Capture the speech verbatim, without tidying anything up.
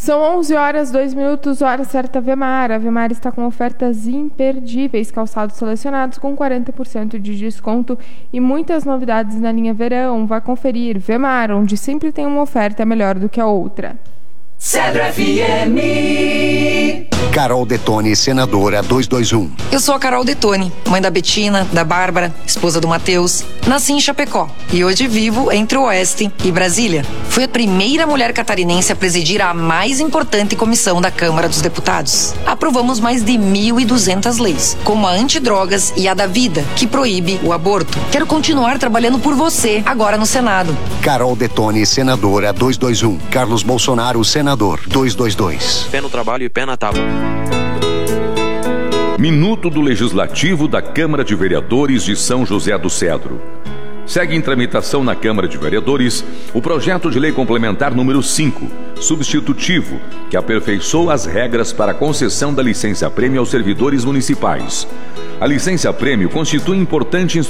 São onze horas, dois minutos, hora certa Vemar. A Vemar está com ofertas imperdíveis, calçados selecionados com quarenta por cento de desconto e muitas novidades na linha verão. Vai conferir. Vemar, onde sempre tem uma oferta melhor do que a outra. Cedro F M. Carol Detoni, senadora duzentos e vinte e um. Eu sou a Carol Detoni, mãe da Betina, da Bárbara, esposa do Matheus. Nasci em Chapecó e hoje vivo entre o Oeste e Brasília. Fui a primeira mulher catarinense a presidir a mais importante comissão da Câmara dos Deputados. Aprovamos mais de mil e duzentas leis, como a antidrogas e a da vida, que proíbe o aborto. Quero continuar trabalhando por você, agora no Senado. Carol Detoni, senadora duzentos e vinte e um. Carlos Bolsonaro, senador duzentos e vinte e dois. Pé no trabalho e pé na tábua. Minuto do Legislativo da Câmara de Vereadores de São José do Cedro. Segue em tramitação na Câmara de Vereadores o projeto de lei complementar número cinco, substitutivo, que aperfeiçoa as regras para a concessão da licença-prêmio aos servidores municipais. A licença-prêmio constitui importante instrumento